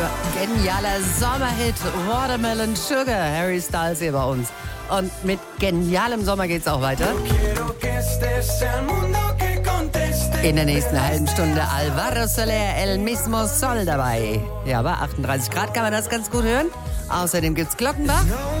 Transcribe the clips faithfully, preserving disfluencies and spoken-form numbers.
Genialer Sommerhit, Watermelon Sugar. Harry Styles hier bei uns. Und mit genialem Sommer geht's auch weiter. In der nächsten halben Stunde Alvaro Soler, El Mismo Sol dabei. Ja, bei achtunddreißig Grad kann man das ganz gut hören. Außerdem gibt's Glockenbach.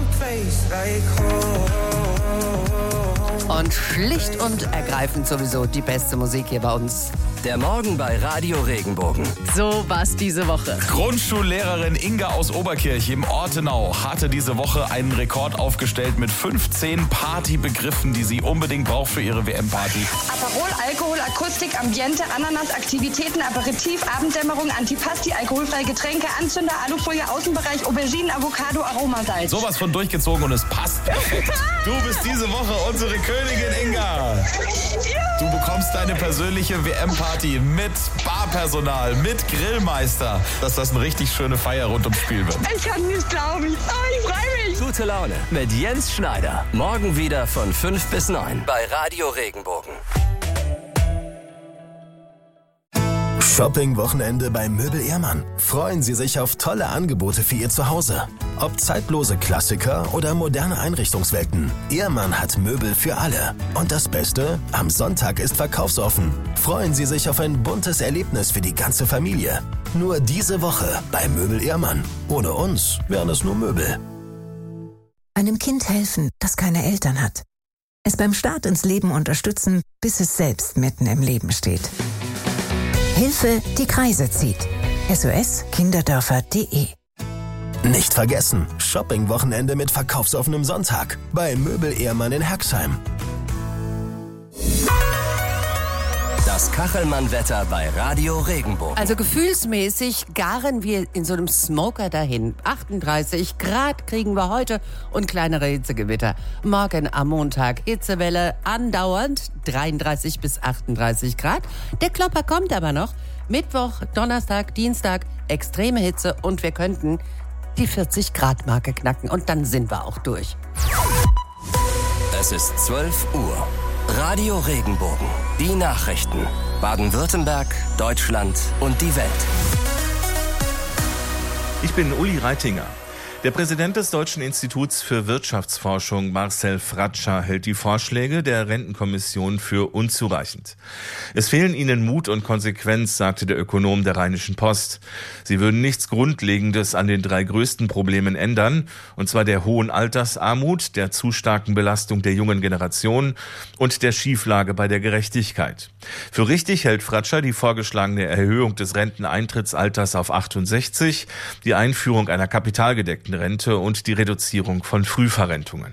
Und schlicht und ergreifend sowieso die beste Musik hier bei uns. Der Morgen bei Radio Regenbogen. So war's diese Woche. Grundschullehrerin Inga aus Oberkirch im Ortenau hatte diese Woche einen Rekord aufgestellt mit fünfzehn Partybegriffen, die sie unbedingt braucht für ihre W M-Party. Aperol, Alkohol, Akustik, Ambiente, Ananas, Aktivitäten, Aperitif, Abenddämmerung, Antipasti, alkoholfreie Getränke, Anzünder, Alufolie, Außenbereich, Auberginen, Avocado, Aromasalz. Sowas von durchgezogen und es passt perfekt. Du bist diese Woche unsere Königin, Inga. Du bekommst deine persönliche W M-Party mit Barpersonal, mit Grillmeister, dass das eine richtig schöne Feier rund ums Spiel wird. Ich kann nicht glauben. Oh, ich freue mich. Gute Laune mit Jens Schneider. Morgen wieder von fünf bis neun bei Radio Regenbogen. Shopping-Wochenende bei Möbel Ehrmann. Freuen Sie sich auf tolle Angebote für Ihr Zuhause. Ob zeitlose Klassiker oder moderne Einrichtungswelten. Ehrmann hat Möbel für alle. Und das Beste? Am Sonntag ist verkaufsoffen. Freuen Sie sich auf ein buntes Erlebnis für die ganze Familie. Nur diese Woche bei Möbel Ehrmann. Ohne uns wären es nur Möbel. Einem Kind helfen, das keine Eltern hat. Es beim Start ins Leben unterstützen, bis es selbst mitten im Leben steht. Hilfe, die Kreise zieht. S O S kinderdörfer punkt de. Nicht vergessen, Shopping-Wochenende mit verkaufsoffenem Sonntag bei Möbel Ehrmann in Herxheim. Das Kachelmann-Wetter bei Radio Regenbogen. Also gefühlsmäßig garen wir in so einem Smoker dahin. achtunddreißig Grad kriegen wir heute und kleinere Hitzegewitter. Morgen am Montag Hitzewelle andauernd, dreiunddreißig bis achtunddreißig Grad. Der Klopper kommt aber noch. Mittwoch, Donnerstag, Dienstag extreme Hitze und wir könnten die vierzig Grad Marke knacken und dann sind wir auch durch. Es ist zwölf Uhr. Radio Regenbogen. Die Nachrichten. Baden-Württemberg, Deutschland und die Welt. Ich bin Uli Reitinger. Der Präsident des Deutschen Instituts für Wirtschaftsforschung, Marcel Fratscher, hält die Vorschläge der Rentenkommission für unzureichend. Es fehlen ihnen Mut und Konsequenz, sagte der Ökonom der Rheinischen Post. Sie würden nichts Grundlegendes an den drei größten Problemen ändern, und zwar der hohen Altersarmut, der zu starken Belastung der jungen Generation und der Schieflage bei der Gerechtigkeit. Für richtig hält Fratscher die vorgeschlagene Erhöhung des Renteneintrittsalters auf achtundsechzig, die Einführung einer kapitalgedeckten Rente und die Reduzierung von Frühverrentungen.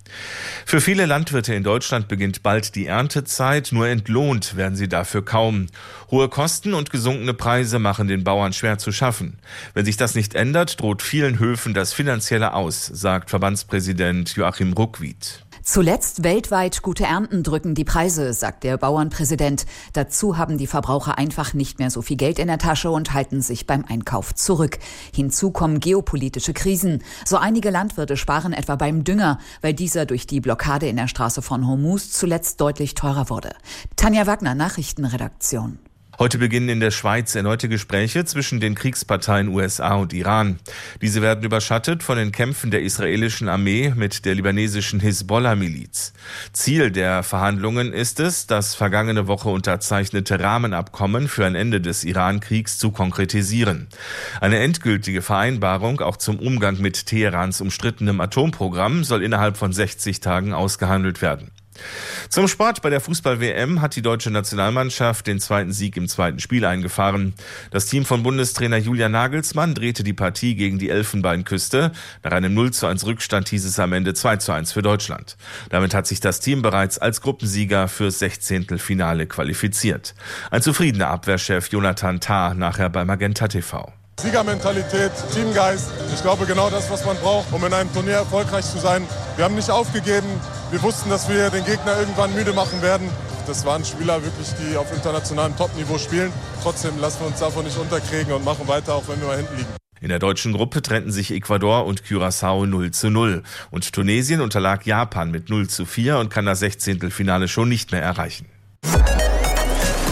Für viele Landwirte in Deutschland beginnt bald die Erntezeit, nur entlohnt werden sie dafür kaum. Hohe Kosten und gesunkene Preise machen den Bauern schwer zu schaffen. Wenn sich das nicht ändert, droht vielen Höfen das Finanzielle Aus, sagt Verbandspräsident Joachim Ruckwied. Zuletzt weltweit gute Ernten drücken die Preise, sagt der Bauernpräsident. Dazu haben die Verbraucher einfach nicht mehr so viel Geld in der Tasche und halten sich beim Einkauf zurück. Hinzu kommen geopolitische Krisen. So einige Landwirte sparen etwa beim Dünger, weil dieser durch die Blockade in der Straße von Hormuz zuletzt deutlich teurer wurde. Tanja Wagner, Nachrichtenredaktion. Heute beginnen in der Schweiz erneute Gespräche zwischen den Kriegsparteien U S A und Iran. Diese werden überschattet von den Kämpfen der israelischen Armee mit der libanesischen Hisbollah-Miliz. Ziel der Verhandlungen ist es, das vergangene Woche unterzeichnete Rahmenabkommen für ein Ende des Iran-Kriegs zu konkretisieren. Eine endgültige Vereinbarung auch zum Umgang mit Teherans umstrittenem Atomprogramm soll innerhalb von sechzig Tagen ausgehandelt werden. Zum Sport: Bei der Fußball-W M hat die deutsche Nationalmannschaft den zweiten Sieg im zweiten Spiel eingefahren. Das Team von Bundestrainer Julian Nagelsmann drehte die Partie gegen die Elfenbeinküste. Nach einem null zu eins Rückstand hieß es am Ende zwei zu eins für Deutschland. Damit hat sich das Team bereits als Gruppensieger fürs Sechzehntelfinale qualifiziert. Ein zufriedener Abwehrchef Jonathan Tah nachher bei Magenta T V. Siegermentalität, Teamgeist, ich glaube genau das, was man braucht, um in einem Turnier erfolgreich zu sein. Wir haben nicht aufgegeben, wir wussten, dass wir den Gegner irgendwann müde machen werden. Das waren Spieler wirklich, die auf internationalem Topniveau spielen. Trotzdem lassen wir uns davon nicht unterkriegen und machen weiter, auch wenn wir mal hinten liegen. In der deutschen Gruppe trennten sich Ecuador und Curaçao null zu null. Und Tunesien unterlag Japan mit null zu vier und kann das Sechzehntelfinale schon nicht mehr erreichen.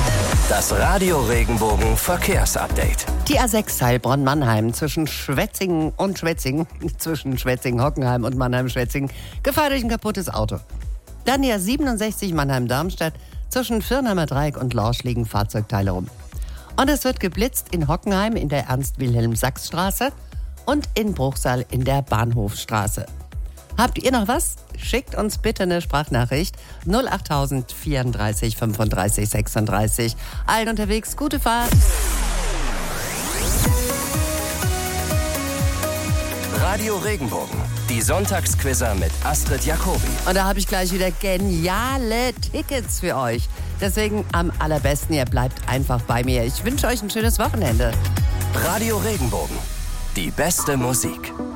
Das Radio Regenbogen Verkehrsupdate. Die A sechs Heilbronn-Mannheim zwischen Schwetzingen und Schwetzingen, zwischen Schwetzingen-Hockenheim und Mannheim-Schwetzingen, Gefahr durch ein kaputtes Auto. Dann die A siebenundsechzig Mannheim-Darmstadt, zwischen Firnheimer Dreieck und Lorsch liegen Fahrzeugteile rum. Und es wird geblitzt in Hockenheim in der Ernst-Wilhelm-Sachs-Straße und in Bruchsal in der Bahnhofstraße. Habt ihr noch was? Schickt uns bitte eine Sprachnachricht null achttausend vierunddreißig fünfunddreißig sechsunddreißig. Allen unterwegs, gute Fahrt. Radio Regenbogen, die Sonntagsquizzer mit Astrid Jacobi. Und da habe ich gleich wieder geniale Tickets für euch. Deswegen am allerbesten, ihr bleibt einfach bei mir. Ich wünsche euch ein schönes Wochenende. Radio Regenbogen, die beste Musik.